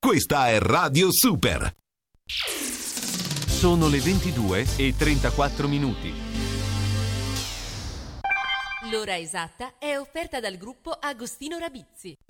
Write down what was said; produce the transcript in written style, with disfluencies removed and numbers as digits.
Questa è Radio Super. Sono le 22:34. L'ora esatta è offerta dal gruppo Agostino Rabizzi.